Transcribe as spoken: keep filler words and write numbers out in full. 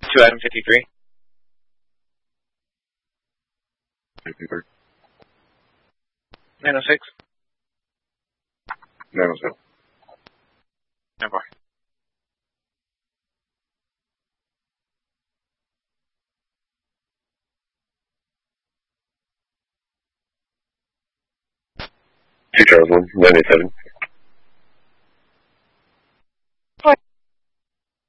two item fifty-three. fifty-three. nine oh six. nine oh seven. Never. Two Charles one, nine eight seven.